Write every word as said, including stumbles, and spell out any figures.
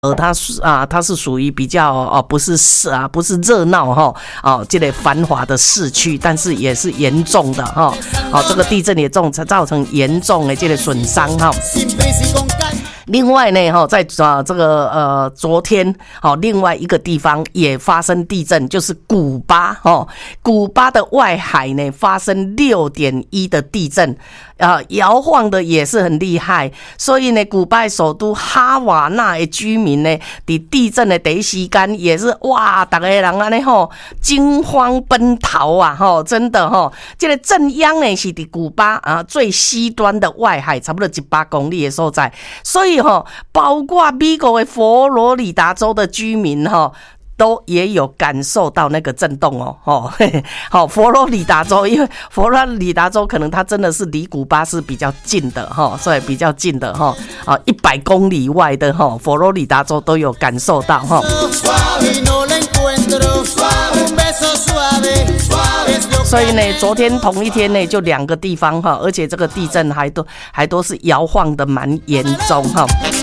呃，它是啊，它是属于比较哦，不是是啊，不是热闹哈，哦，这类繁华的市区，但是也是严重的哈，哦，这个地震也重，造成严重的这个损伤哈。另外呢，哈，在啊这个呃昨天，好，另外一个地方也发生地震，就是古巴哦，古巴的外海呢发生六点一的地震，啊，摇晃的也是很厉害，所以呢，古巴首都哈瓦那的居民呢，在地震的第一时间也是哇，大家人安尼吼惊慌奔逃啊，吼，真的吼，这个震央呢是在古巴啊最西端的外海，差不多一百公里的所在，所以。包括美国的佛罗里达州的居民都也有感受到那个震动哦，哦，好，佛罗里达州，因为佛罗里达州可能它真的是离古巴是比较近的哈，所以比较近的哈，啊，一百公里外的哈，佛罗里达州都有感受到哈。所以呢，昨天同一天呢，就两个地方哈，而且这个地震还都还都是摇晃的蛮严重哈。